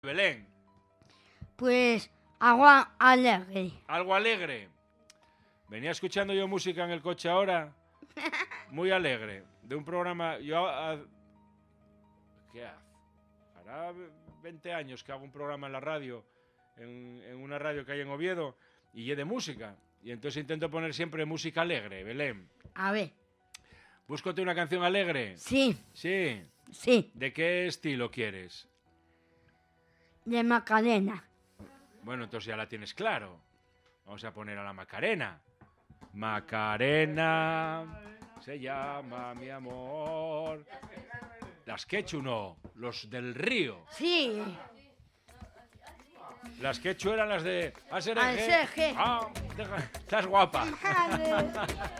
Belén. Pues agua alegre. Algo alegre. Venía escuchando yo música en el coche ahora, muy alegre, de un programa. ¿Qué hace? Hará 20 años que hago un programa en la radio, en una radio que hay en Oviedo, y es de música. Y entonces intento poner siempre música alegre, Belén. A ver. Búscate una canción alegre. Sí. Sí. Sí. ¿De qué estilo quieres? De Macarena. Bueno, entonces ya la tienes claro. Vamos a poner a la Macarena. Macarena se llama mi amor. Las Quechu no, los del río. Sí. Las Quechu eran las de Asereje. Ah, estás guapa.